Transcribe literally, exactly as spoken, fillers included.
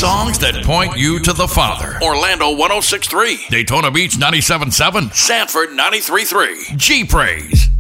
Songs that point you to the Father. Orlando one oh six point three. Daytona Beach ninety-seven point seven. Sanford ninety-three point three. G-Praise.